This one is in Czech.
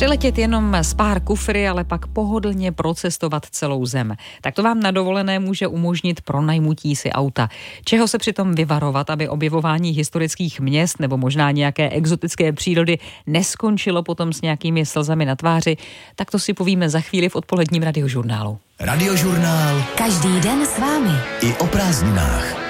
Přiletět jenom s pár kufry, ale pak pohodlně procestovat celou zem. Tak to vám na dovolené může umožnit pronajmutí si auta. Čeho se přitom vyvarovat, aby objevování historických měst nebo možná nějaké exotické přírody neskončilo potom s nějakými slzami na tváři, tak to si povíme za chvíli v odpoledním Radiožurnálu. Radiožurnál. Každý den s vámi. I o prázdninách.